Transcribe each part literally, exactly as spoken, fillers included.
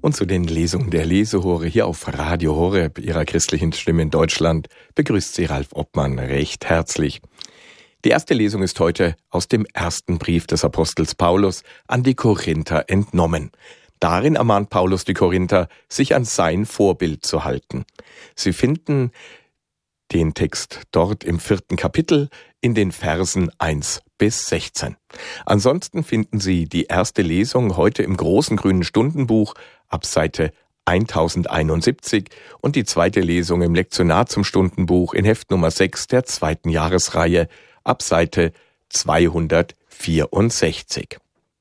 Und zu den Lesungen der Lesehore hier auf Radio Horeb, Ihrer christlichen Stimme in Deutschland, begrüßt Sie Ralf Obmann recht herzlich. Die erste Lesung ist heute aus dem ersten Brief des Apostels Paulus an die Korinther entnommen. Darin ermahnt Paulus die Korinther, sich an sein Vorbild zu halten. Sie finden den Text dort im vierten Kapitel in den Versen eins bis sechzehn. Ansonsten finden Sie die erste Lesung heute im großen grünen Stundenbuch ab Seite tausendeinundsiebzig und die zweite Lesung im Lektionar zum Stundenbuch in Heft Nummer sechs der zweiten Jahresreihe ab Seite zweihundertvierundsechzig.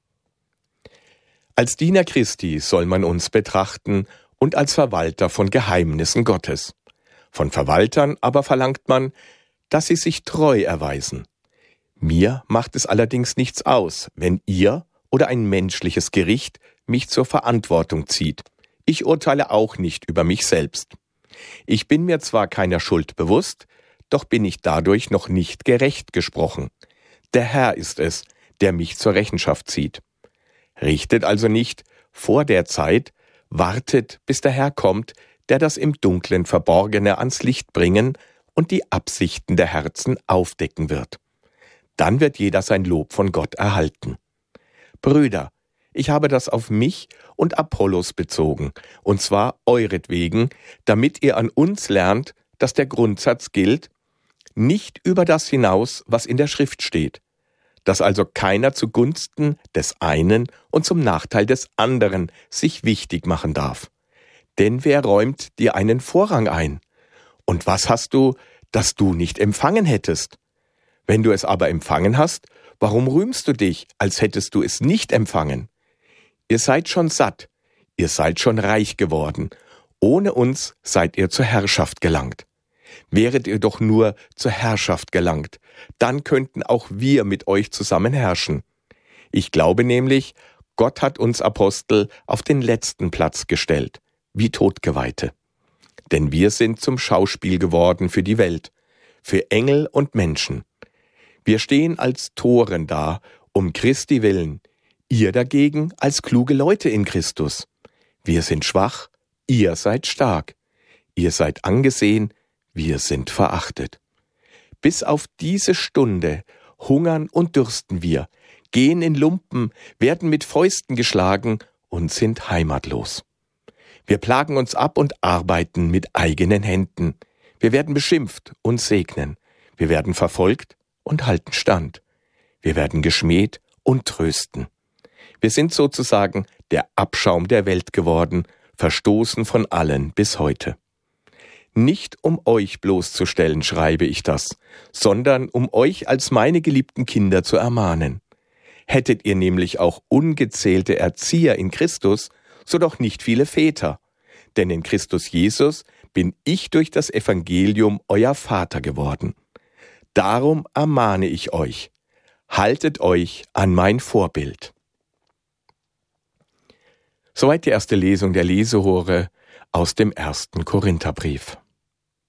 Als Diener Christi soll man uns betrachten und als Verwalter von Geheimnissen Gottes. Von Verwaltern aber verlangt man, dass sie sich treu erweisen. Mir macht es allerdings nichts aus, wenn ihr oder ein menschliches Gericht mich zur Verantwortung zieht. Ich urteile auch nicht über mich selbst. Ich bin mir zwar keiner Schuld bewusst, doch bin ich dadurch noch nicht gerecht gesprochen. Der Herr ist es, der mich zur Rechenschaft zieht. Richtet also nicht vor der Zeit, wartet, bis der Herr kommt, der das im Dunklen Verborgene ans Licht bringen und die Absichten der Herzen aufdecken wird. Dann wird jeder sein Lob von Gott erhalten. Brüder, ich habe das auf mich und Apollos bezogen, und zwar euretwegen, damit ihr an uns lernt, dass der Grundsatz gilt, nicht über das hinaus, was in der Schrift steht, dass also keiner zugunsten des einen und zum Nachteil des anderen sich wichtig machen darf. Denn wer räumt dir einen Vorrang ein? Und was hast du, das du nicht empfangen hättest? Wenn du es aber empfangen hast, warum rühmst du dich, als hättest du es nicht empfangen? Ihr seid schon satt, ihr seid schon reich geworden. Ohne uns seid ihr zur Herrschaft gelangt. Wäret ihr doch nur zur Herrschaft gelangt, dann könnten auch wir mit euch zusammen herrschen. Ich glaube nämlich, Gott hat uns Apostel auf den letzten Platz gestellt, wie Todgeweihte. Denn wir sind zum Schauspiel geworden für die Welt, für Engel und Menschen. Wir stehen als Toren da, um Christi willen, ihr dagegen als kluge Leute in Christus. Wir sind schwach, ihr seid stark. Ihr seid angesehen, wir sind verachtet. Bis auf diese Stunde hungern und dürsten wir, gehen in Lumpen, werden mit Fäusten geschlagen und sind heimatlos. Wir plagen uns ab und arbeiten mit eigenen Händen. Wir werden beschimpft und segnen. Wir werden verfolgt und halten stand. Wir werden geschmäht und trösten. Wir sind sozusagen der Abschaum der Welt geworden, verstoßen von allen bis heute. Nicht um euch bloßzustellen schreibe ich das, sondern um euch als meine geliebten Kinder zu ermahnen. Hättet ihr nämlich auch ungezählte Erzieher in Christus, so doch nicht viele Väter. Denn in Christus Jesus bin ich durch das Evangelium euer Vater geworden. Darum ermahne ich euch, haltet euch an mein Vorbild. Soweit die erste Lesung der Lesehore aus dem ersten Korintherbrief.